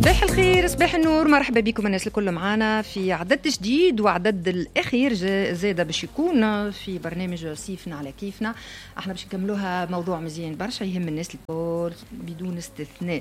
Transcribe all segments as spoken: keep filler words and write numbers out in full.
صباح الخير، صباح النور، مرحبا بكم الناس الكل معنا في عدد جديد وعدد الأخير زادة باش يكون في برنامج صيفنا على كيفنا. احنا باش نكملوها موضوع مزيان برشا يهم الناس الكل بدون استثناء.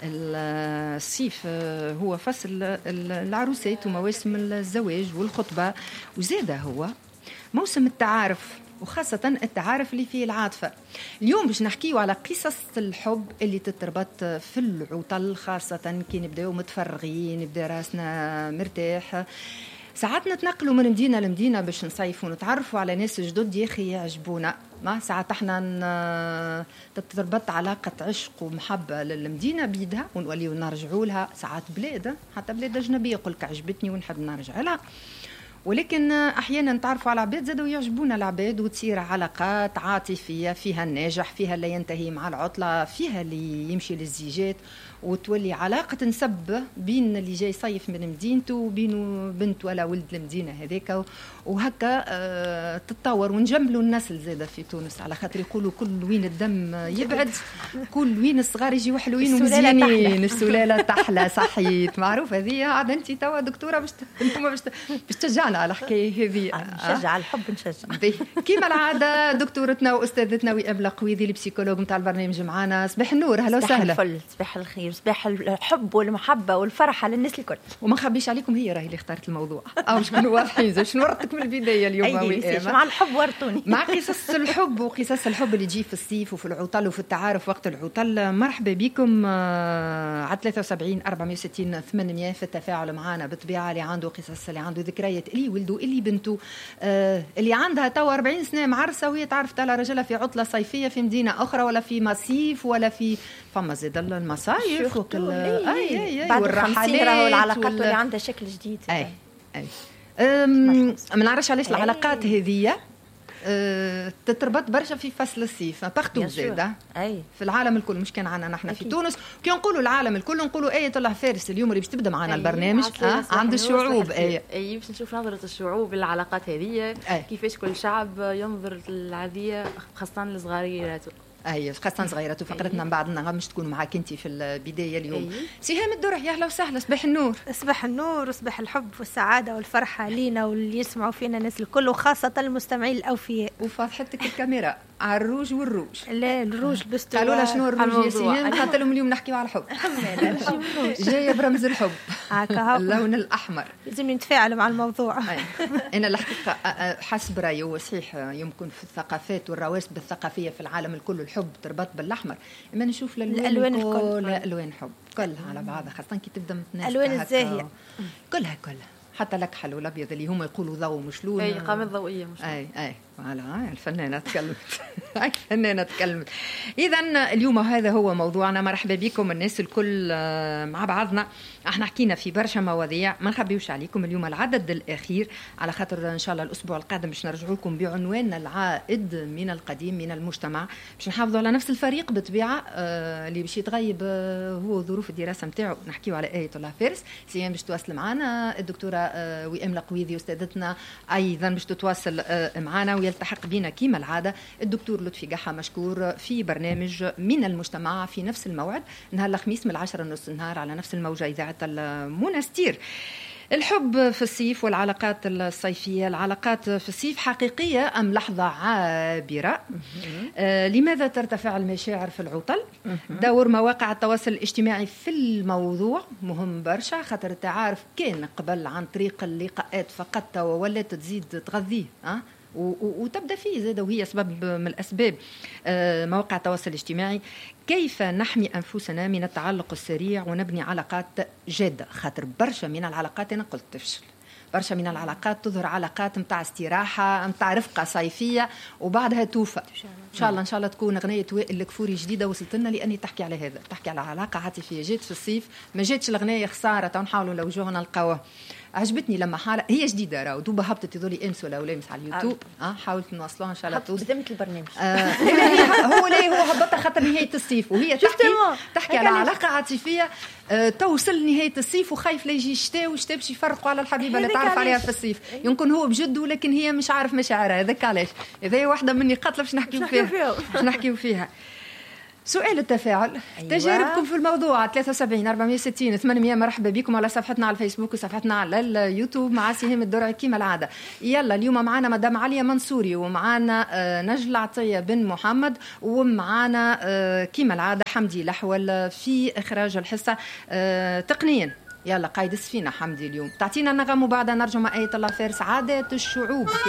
الصيف هو فصل العروسات ومواسم الزواج والخطبة، وزادة هو موسم التعارف وخاصة التعارف اللي فيه العاطفة. اليوم باش نحكيو على قصص الحب اللي تتربط في العطل، خاصة كي نبداو متفرغين، نبدا راسنا مرتاح. ساعات نتنقلوا من مدينة لمدينة باش نصيفوا ونتعرفوا على ناس جدد يا أخي يعجبونا. ما ساعات احنا تتربط علاقة عشق ومحبة للمدينة بيدها ونوليو نرجعوا لها. ساعات بلاد حتى بلاد أجنبية يقولك عجبتني ونحب نرجع لها، ولكن احيانا نتعرفوا على عباد زادوا يعجبونا العباد وتصير علاقات عاطفيه فيها الناجح، فيها اللي ينتهي مع العطله، فيها اللي يمشي للزيجات، وتولي علاقه نسب بين اللي جاي صيف من مدينته وبينه بنت ولا ولد المدينه هذيك، وهكا أه تتطور ونجملوا النسل زاده في تونس، على خاطر يقولوا كل وين الدم يبعد كل وين الصغار يجيوا حلوين ومزيانين السلاله تحلى. صحيت معروف هذه. عاد انت توا دكتوره باش انتم باش باش تشجعنا على الحكايه هذه. نشجع الحب، نشجع كيما العاده. دكتورتنا واستاذتنا وئام قويدي البسيكولوج نتاع البرنامج معنا. صباح النور، اهلا وسهلا. صباح الفل، صباح الخير، صباح الحب والمحبه والفرحه للناس الكل. وما نخبيش عليكم، هي راهي اللي اختارت الموضوع او باش نكونوا واضحين. باش نورطك من البدايه اليوم وئام مع الحب ورطوني مع قصص الحب وقصص الحب اللي تجي في الصيف وفي العطل وفي التعارف وقت العطل. مرحبا بكم على ثلاثة وسبعين أربعمية وستين ثمانمية في التفاعل معنا بالطبيعه. اللي عنده قصص، اللي عنده ذكريات، اللي ولده، اللي بنته، آه اللي عندها توا أربعين سنه معرسه وهي تعرفت على رجلها في عطله صيفيه في مدينه اخرى ولا في مصيف ولا في فما زاد المصايف وكل اي اي اي بعد خمسين راهو العلاقات اللي عندها شكل جديد. اي اي ما نعرفش علاش العلاقات هذه أه تتربط برشا في فصل الصيف بارتو زاده في العالم الكل، مش كان عنا نحن في تونس. كي نقولوا العالم الكل نقولوا ايه طلع فارس اليوم اللي باش تبدا معنا البرنامج أه عند الشعوب. اي اي باش نشوف نظره الشعوب للعلاقات هذه، كيفاش كل شعب ينظر للعاديه خاصه الصغاريات. اي خاصه صغيره. وفقرتنا من بعد نغم مش تكون معاك انت في البدايه اليوم. سهام الدرح، يا اهلا وسهلا. صباح النور. صباح النور وصباح الحب والسعاده والفرحه لينا واللي يسمعوا فينا الناس الكل، وخاصه المستمعين الاوفياء. وفاتحتك الكاميرا على الروج والروج. لا الروج لبستوا. قالوا لنا شنو الروج يا سهام؟ قالت لهم اليوم نحكيو على الحب. جايه برمز الحب هكا اللون الاحمر. لازم نتفاعلوا مع الموضوع. انا الحقيقه حسب رايي وصحيح يمكن في الثقافات والرواسب الثقافيه في العالم الكل الحب تربط بالاحمر، اما نشوف الالوان الكل الوان حب كلها على بعضها، خاصه كي تبدا متناسقه الالوان الزاهيه كلها كلها حتى الأكحل والأبيض اللي هم يقولوا ضوء مش لون. أي قامت ضوئية مش لون. أي أي فوالا الفنانة تكلمت. الفنانة تكلمت. إذن اليوم هذا هو موضوعنا. مرحبا بكم الناس الكل مع بعضنا. احنا حكينا في برشا مواضيع، ما نخبيوش عليكم اليوم العدد الأخير، على خاطر إن شاء الله الأسبوع القادم باش نرجعوا لكم بعنوان العائد من القديم من المجتمع. باش نحافظوا على نفس الفريق بالطبيعة آه اللي باش يتغيب آه هو ظروف الدراسة متاعه. نحكيو على آية الله فارس. سيان باش تواصل معنا الدكتورة آه وئام قويدي أستاذتنا أيضا باش تتواصل آه معنا، ويلتحق بنا كيما العادة الدكتور لطفي قحة مشكور في برنامج من المجتمع في نفس الموعد نهار الخميس من العشرة نص النهار على نفس الموجة إذاعة المنستير. الحب في الصيف والعلاقات الصيفية. العلاقات في الصيف حقيقية أم لحظة عابرة؟ آه لماذا ترتفع المشاعر في العطل؟ دور مواقع التواصل الاجتماعي في الموضوع مهم برشا، خاطر التعارف كان قبل عن طريق اللقاءات فقط وولات تزيد تغذيه أه؟ وتبدأ فيه زادة، وهي سبب من الأسباب. آه مواقع التواصل الاجتماعي. كيف نحمي أنفسنا من التعلق السريع ونبني علاقات جادة؟ خاطر برشا من العلاقات أنا قلت تفشل، برشا من العلاقات تظهر علاقات متاع استراحة متاع رفقة صيفية وبعدها توفى. إن شاء الله إن شاء الله تكون أغنية وائل الكفوري جديدة وصلت لنا، لأني تحكي على هذا، تحكي على علاقة عاطفية جات في الصيف ما جاتش الأغنية خسارة. تنحاولوا لو جونا نلقاوها. عجبتني لما حالة هي جديدة راهو دوبا هبطت يذولي انس ولا ولامس على اليوتيوب. اه حاولت نوصلوها ان شاء الله توصل قدمت البرنامج. آه هو ليه هو هبطها خاطر نهاية الصيف، وهي تحكي تحكي على علاقة عاطفية آه توصل نهاية الصيف وخايف لا يجي الشتاء والشتاء باش يفرقوا على الحبيبة اللي تعرف عليها في الصيف. يمكن هو بجد ولكن هي مش عارف مشاعرها. هذاك علاش هذه واحدة مني قتلة باش نحكيو فيها باش نحكيو فيها سؤال التفاعل. أيوة. تجاربكم في الموضوع ثلاثة وسبعين أربعمية وستين ثمانمية. مرحبا بكم على صفحتنا على الفيسبوك وصفحتنا على اليوتيوب مع سهام الدرعي كيما العاده. يلا اليوم معنا مدام عليا منصوري ومعنا آه نجل عطيه بن محمد ومعنا آه كيما العاده حمدي الأحول في اخراج الحصه آه تقنيا. يلا قايد السفينه حمدي اليوم تعطينا نغم وبعدها نرجع مع آية الله فارس عادات الشعوب.